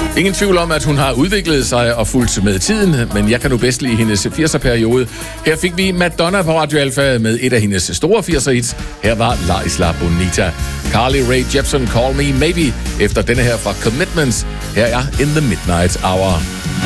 Ingen tvivl om, at hun har udviklet sig og fulgt med tiden, men jeg kan nu bedst lide hendes 80'er-periode. Her fik vi Madonna på Radio Alpha med et af hendes store 80'er-hits. Her var La Isla Bonita. Carly Rae Jepsen, Call Me Maybe, efter denne her fra Commitments. Her er In the Midnight Hour.